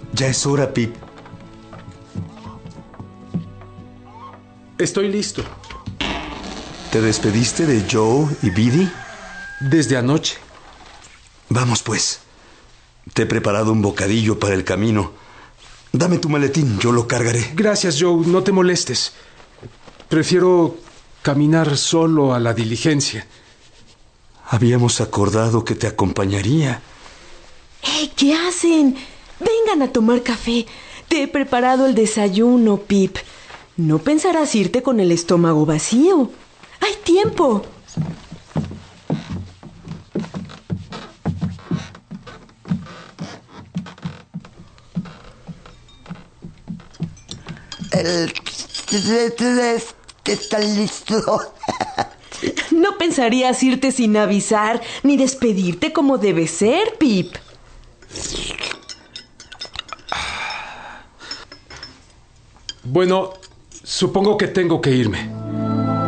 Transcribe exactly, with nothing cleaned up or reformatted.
Ya es hora, Pip. Estoy listo. ¿Te despediste de Joe y Biddy? Desde anoche. Vamos, pues. Te he preparado un bocadillo para el camino. Dame tu maletín, yo lo cargaré. Gracias, Joe, no te molestes. Prefiero caminar solo a la diligencia. Habíamos acordado que te acompañaría. ¡Hey! ¿Qué hacen? Vengan a tomar café. Te he preparado el desayuno, Pip. No pensarás irte con el estómago vacío. ¡Hay tiempo! El tres está listo. No pensarías irte sin avisar ni despedirte como debe ser, Pip. Bueno, supongo que tengo que irme.